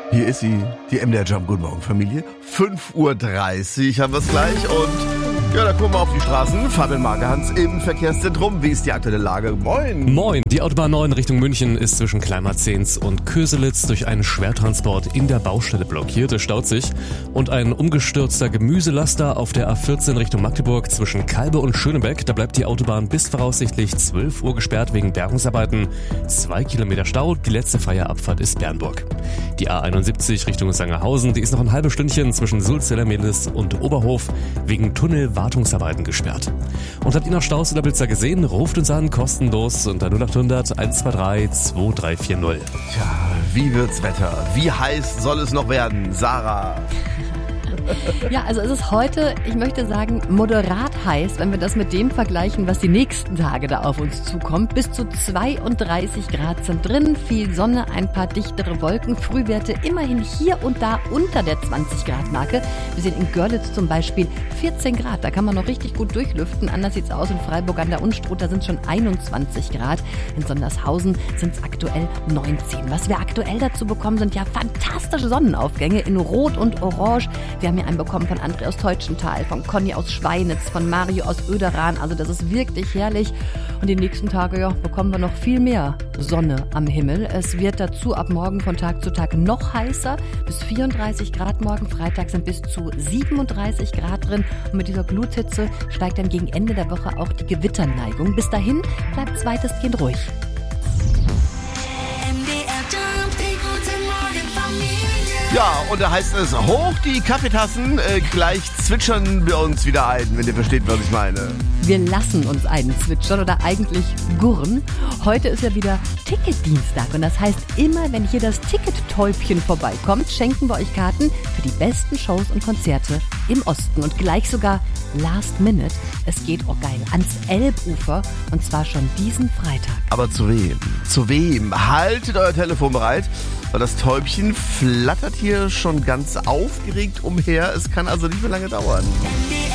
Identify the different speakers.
Speaker 1: Hier ist sie, die MDR Jump. Guten Morgen, Familie. 5:30 Uhr haben wir es gleich und ja, da gucken wir auf die Straßen. Fabian Margehans im Verkehrszentrum. Wie ist die aktuelle Lage? Moin.
Speaker 2: Moin. Die Autobahn 9 Richtung München ist zwischen Kleinmarzens und Köselitz durch einen Schwertransport in der Baustelle blockiert. Es staut sich. Und ein umgestürzter Gemüselaster auf der A14 Richtung Magdeburg zwischen Kalbe und Schönebeck. Da bleibt die Autobahn bis voraussichtlich 12 Uhr gesperrt wegen Bergungsarbeiten. 2 Kilometer Stau. Die letzte freie Abfahrt ist Bernburg. Die A71 Richtung Sangerhausen, die ist noch ein halbes Stündchen zwischen Sulzella-Mehlis und Oberhof wegen Tunnelwartungsarbeiten gesperrt. Und habt ihr noch Staus oder Blitzer gesehen? Ruft uns an, kostenlos unter 0800 123 2340.
Speaker 1: Tja, wie wird's Wetter? Wie heiß soll es noch werden? Sarah.
Speaker 3: Ja, also es ist heute, ich möchte sagen, moderat heiß, wenn wir das mit dem vergleichen, was die nächsten Tage da auf uns zukommt. Bis zu 32 Grad sind drin, viel Sonne, ein paar dichtere Wolken, Frühwerte immerhin hier und da unter der 20 Grad Marke. Wir sehen in Görlitz zum Beispiel 14 Grad, da kann man noch richtig gut durchlüften. Anders sieht's aus in Freiburg an der Unstrut, da sind schon 21 Grad. In Sondershausen sind es aktuell 19. Was wir aktuell dazu bekommen, sind ja fantastische Sonnenaufgänge in Rot und Orange. Wir haben hier einen bekommen von André aus Teutschenthal, von Conny aus Schweinitz, von Mario aus Oederan. Also das ist wirklich herrlich. Und die nächsten Tage bekommen wir noch viel mehr Sonne am Himmel. Es wird dazu ab morgen von Tag zu Tag noch heißer. Bis 34 Grad morgen. Freitag sind bis zu 37 Grad drin. Und mit dieser Gluthitze steigt dann gegen Ende der Woche auch die Gewitterneigung. Bis dahin bleibt es weitestgehend ruhig.
Speaker 1: Ja, und da heißt es, hoch die Kaffeetassen, gleich zwitschern wir uns wieder ein, wenn ihr versteht, was ich meine.
Speaker 3: Wir lassen uns einen zwitschern oder eigentlich gurren. Heute ist ja wieder Ticketdienstag und das heißt, immer wenn hier das Tickettäubchen vorbeikommt, schenken wir euch Karten für die besten Shows und Konzerte im Osten und gleich sogar Last Minute. Es geht, oh geil, ans Elbufer und zwar schon diesen Freitag.
Speaker 1: Aber zu wem? Zu wem? Haltet euer Telefon bereit, weil das Täubchen flattert hier schon ganz aufgeregt umher. Es kann also nicht mehr lange dauern.